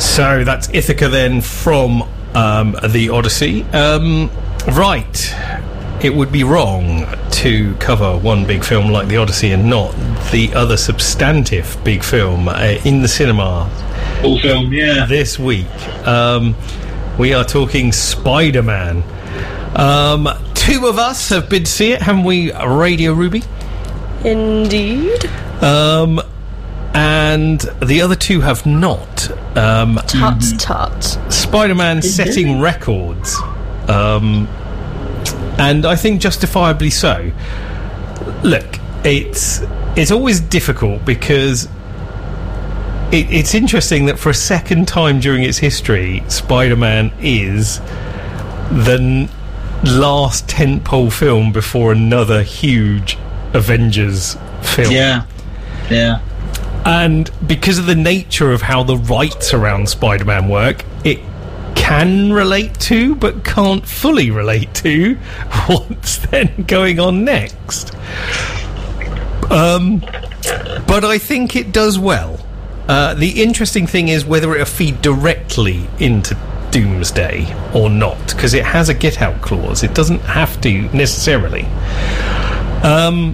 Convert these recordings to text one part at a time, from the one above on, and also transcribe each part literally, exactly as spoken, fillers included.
So that's Ithaca then from um, the Odyssey. Um, right. It would be wrong to cover one big film like the Odyssey and not the other substantive big film uh, in the cinema. Full film, yeah. This week. Um, we are talking Spider-Man. Um, two of us have been to see it, haven't we, Radio Ruby? Indeed. Um, and the other two have not. Um, tut tut. Spider-Man setting records. Um, and I think justifiably so. Look, it's it's always difficult because it, it's interesting that for a second time during its history, Spider-Man is the n- last tentpole film before another huge Avengers film. Yeah, yeah. And because of the nature of how the rights around Spider-Man work, it can relate to, but can't fully relate to, what's then going on next. Um, but I think it does well. Uh, the interesting thing is whether it'll feed directly into Doomsday or not, because it has a get-out clause. It doesn't have to necessarily. Um...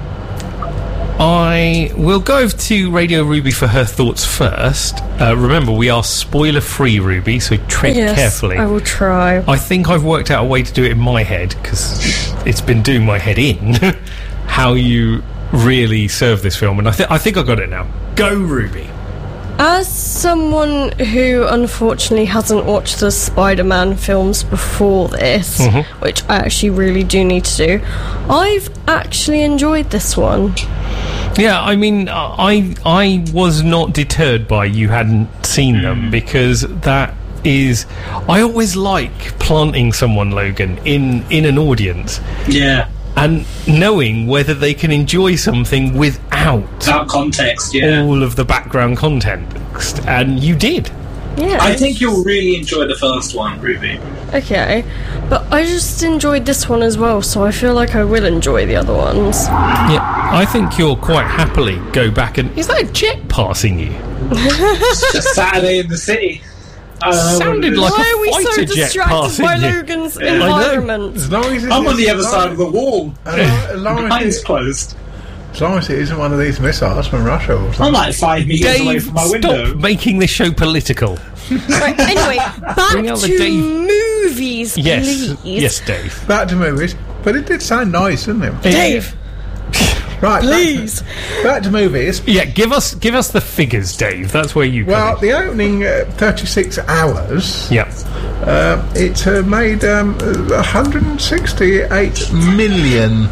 I will go over to Radio Ruby for her thoughts first. Uh, remember, we are spoiler-free, Ruby, so tread yes, carefully. I will try. I think I've worked out a way to do it in my head, because it's been doing my head in, how you really serve this film, and I, th- I think I got it now. Go, Ruby. As someone who unfortunately hasn't watched the Spider-Man films before this, mm-hmm. which I actually really do need to do, I've actually enjoyed this one. Yeah, I mean, I I was not deterred by you hadn't seen them, because that is... I always like planting someone, Logan, in, in an audience. Yeah. And knowing whether they can enjoy something without... Without context, yeah. All of the background context. And you did. Yeah. I think you'll really enjoy the first one, Ruby. Okay. But I just enjoyed this one as well, so I feel like I will enjoy the other ones. Yeah, I think you'll quite happily go back and... Is that a jet passing you? It's just Saturday in the city. Uh, Sounded like Why a are we fighter so jet distracted by you. Logan's yeah. environment? As long as I'm on the other side of the wall. As long as it's closed. As long as it isn't one of these missiles from Russia or something. I'm like five meters Dave, away from my stop window. making this show political. Right, anyway, back to Dave. movies, yes. please. Yes, Dave. Back to movies. But it did sound nice, didn't it? Dave. Right, please. Back to, back to movies. Yeah, give us give us the figures, Dave. That's where you come Well, in. the opening uh, thirty-six hours. Yeah. Uh, it uh, made um, one hundred sixty-eight million.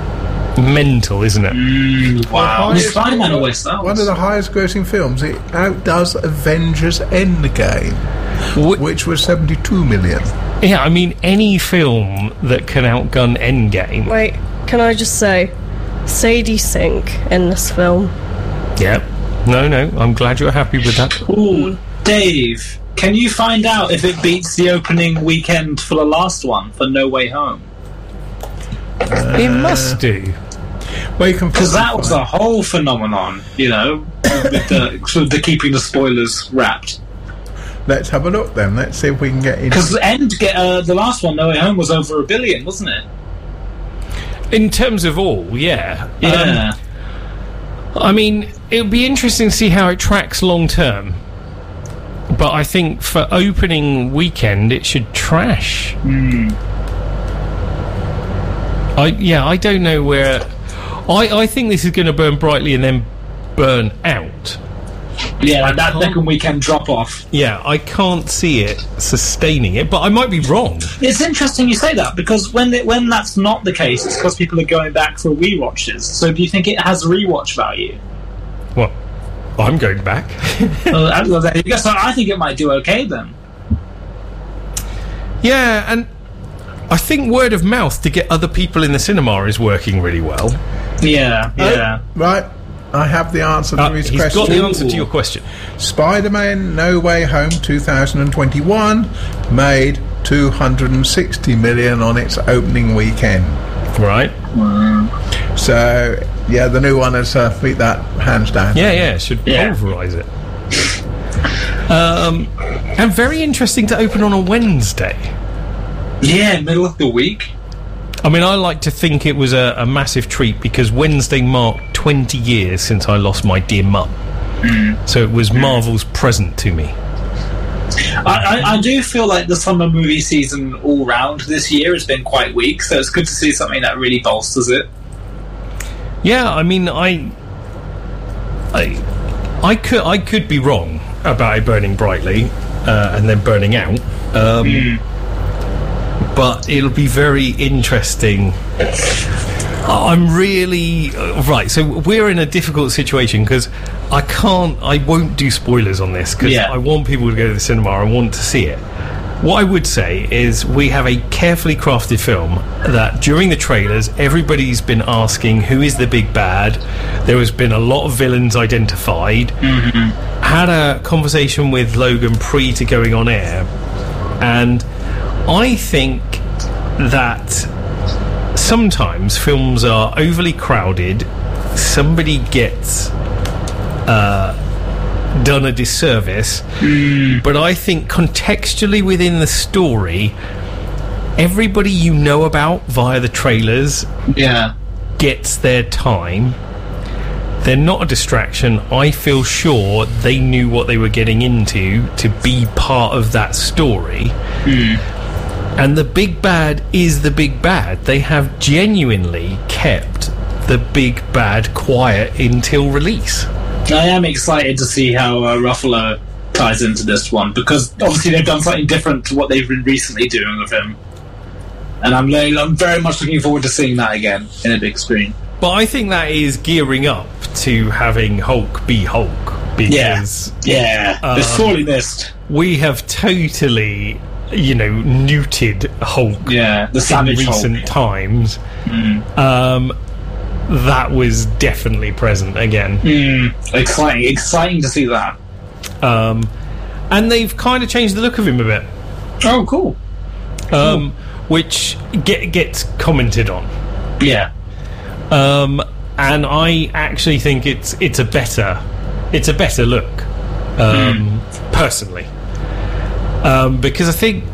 Mental, isn't it? Mm, wow. Highest, Spider-Man always sells. One of the highest grossing films. It outdoes Avengers Endgame, Wh- which was seventy-two million. Yeah, I mean, any film that can outgun Endgame. Wait, can I just say, Sadie Sink in this film. Yeah. No, no, I'm glad you're happy with that. Ooh, Dave, can you find out if it beats the opening weekend for the last one, for No Way Home? Uh, it must do. Well, you can because that was a whole phenomenon, you know, with the, sort of the keeping the spoilers wrapped. Let's have a look then. Let's see if we can get in. Because the end, uh, the last one, No Way Home, was over a billion, wasn't it? In terms of all, yeah, yeah. Um, I mean, it'll be interesting to see how it tracks long term. But I think for opening weekend, it should trash. Mm. I yeah, I don't know where. I, I think this is going to burn brightly and then burn out. Yeah, like that second weekend drop off. Yeah, I can't see it sustaining it, but I might be wrong. It's interesting you say that, because when it, when that's not the case, it's because people are going back for rewatches. So do you think it has rewatch value? Well, I'm going back. well, I guess I think it might do okay then. Yeah, and I think word of mouth to get other people in the cinema is working really well. Yeah, yeah. Oh, right. I have the answer to uh, his he's question. He's got the answer to your question. Spider-Man No Way Home twenty twenty-one made two hundred sixty million on its opening weekend. Right. Mm. So, yeah, the new one has uh, beat that hands down. Yeah, yeah, should yeah. pulverise it. Um, and very interesting to open on a Wednesday. Yeah, middle of the week. I mean, I like to think it was a, a massive treat because Wednesday marked twenty years since I lost my dear mum. Mm. So it was Marvel's present to me. I, I, I do feel like the summer movie season all round this year has been quite weak, so it's good to see something that really bolsters it. Yeah, I mean, I, I, I could, I could be wrong about it burning brightly uh, and then burning out, um, mm. but it'll be very interesting. I'm really uh, right. So we're in a difficult situation because I can't, I won't do spoilers on this because yeah. I want people to go to the cinema. I want to see it. What I would say is we have a carefully crafted film that during the trailers everybody's been asking who is the big bad. There has been a lot of villains identified. Mm-hmm. Had a conversation with Logan pre to going on air, and I think that sometimes films are overly crowded. Somebody gets uh, done a disservice, mm. but I think contextually within the story, everybody you know about via the trailers yeah. gets their time. They're not a distraction. I feel sure they knew what they were getting into to be part of that story. Mm. And the big bad is the big bad. They have genuinely kept the big bad quiet until release. I am excited to see how uh, Ruffalo ties into this one, because obviously they've done something different to what they've been recently doing with him. And I'm, I'm very much looking forward to seeing that again in a big screen. But I think that is gearing up to having Hulk be Hulk. Because yeah, yeah. Uh, it's sorely missed. We have totally... you know, neutered Hulk yeah, the savage in recent Hulk. times. Mm. Um, that was definitely present again. Mm. Exciting, exciting to see that. Um, and they've kind of changed the look of him a bit. Oh, cool. Um, cool. Which get, gets commented on. Yeah. Um, and I actually think it's it's a better it's a better look. Um, mm. Personally. Um, because I think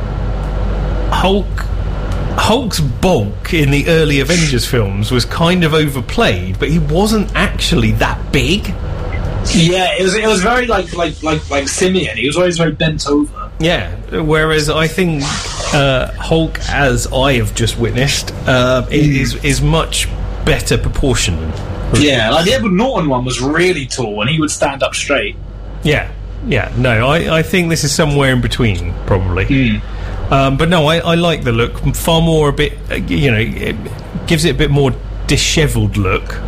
Hulk, Hulk's bulk in the early Avengers films was kind of overplayed, but he wasn't actually that big. Yeah, it was. It was very like like like like Simeon. He was always very bent over. Yeah, whereas I think uh, Hulk, as I have just witnessed, uh, mm. is is much better proportioned. Yeah, like the Edward Norton one was really tall, and he would stand up straight. Yeah. Yeah, no, I, I think this is somewhere in between, probably. Mm. Um, but no, I, I like the look. Far more a bit, uh, you know, it gives it a bit more dishevelled look.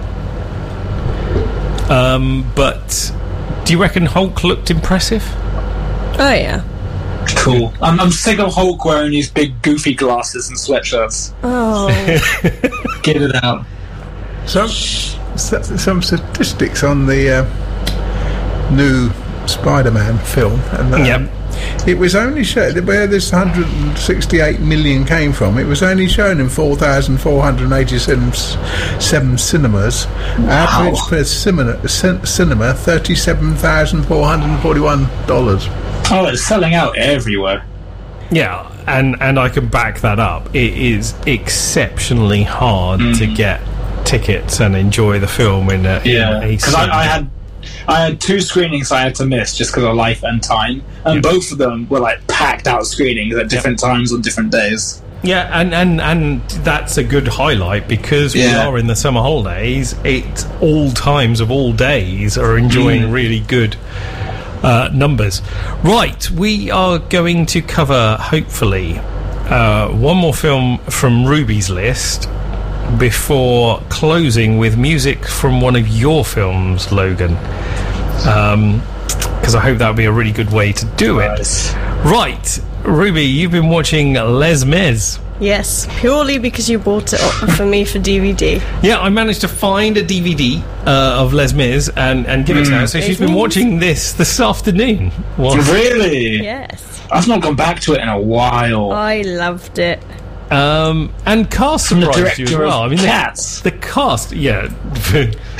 Um, but do you reckon Hulk looked impressive? Oh, yeah. Cool. I'm, I'm sick of Hulk wearing these big goofy glasses and sweatshirts. Oh. Get it out. Some, some statistics on the uh, new Spider-Man film, and um, yep. it was only shown where this one hundred sixty-eight million came from. It was only shown in four thousand four hundred eighty-seven seven cinemas. Wow. Average per cinema, cinema thirty-seven thousand four hundred forty-one dollars. Oh, it's selling out everywhere. Yeah, and and I can back that up. It is exceptionally hard mm. to get tickets and enjoy the film in a yeah. Because I, I had. I had two screenings I had to miss just because of life and time, and yep. both of them were like packed out screenings at different yep. times on different days. Yeah, and, and, and that's a good highlight because yeah. we are in the summer holidays. It all times of all days are enjoying mm. really good uh, numbers. Right, we are going to cover hopefully uh, one more film from Ruby's list before closing with music from one of your films, Logan. Um, because I hope that would be a really good way to do nice. it. Right, Ruby, you've been watching Les Mis. Yes, purely because you bought it up for me for D V D. Yeah, I managed to find a D V D uh, of Les Mis and, and give it to her. So she's been watching this this afternoon. What? Really? Yes. I've not gone back to it in a while. I loved it. Um, and cast surprised you as well. I mean, Cats. The, the cast, yeah.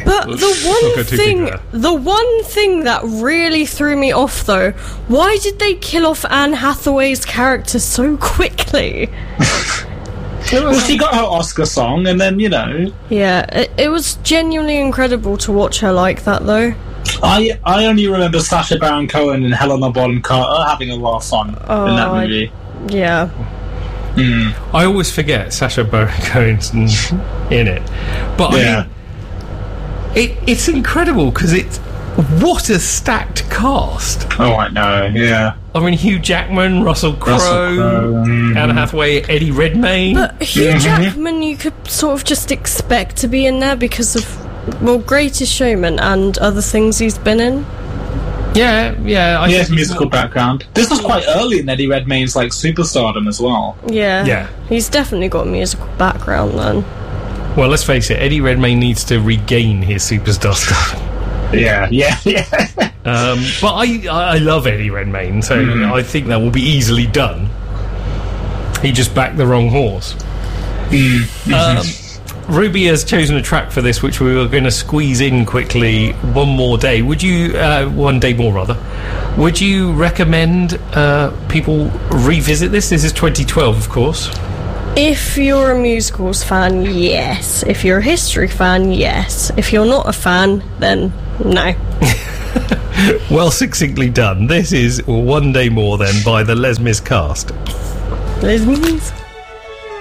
But the Not go one too thing, big there. the one thing that really threw me off, though, why did they kill off Anne Hathaway's character so quickly? Well, she got her Oscar song, and then, you know... Yeah, it, it was genuinely incredible to watch her like that, though. I I only remember Sacha Baron Cohen and Helena Bonham Carter having a lot of fun Oh, in that I- movie. Yeah. Mm. I always forget Sacha Baron Cohen's in it, but Yeah. I mean, it, it's incredible because it's what a stacked cast. Oh, I know, yeah. I mean, Hugh Jackman, Russell Crowe, Russell Crowe, mhm. Anne Hathaway, Eddie Redmayne. But Hugh Jackman, you could sort of just expect to be in there because of, well, Greatest Showman and other things he's been in. yeah, yeah. I He has think- musical background. This was quite early in Eddie Redmayne's, like, superstardom as well. Yeah. Yeah. He's definitely got a musical background then. Well, let's face it, Eddie Redmayne needs to regain his superstar status. Yeah, yeah, yeah. Um, but I, I love Eddie Redmayne, so I think that will be easily done. He just backed the wrong horse. Um, Ruby has chosen a track for this, which we were going to squeeze in quickly. One more day. Would you, uh, one day more rather, would you recommend uh, people revisit this? This is twenty twelve, of course. If you're a musicals fan, yes. If you're a history fan, yes. If you're not a fan, then no. Well, succinctly done. This is One Day More, then, by the Les Mis cast. Les Mis.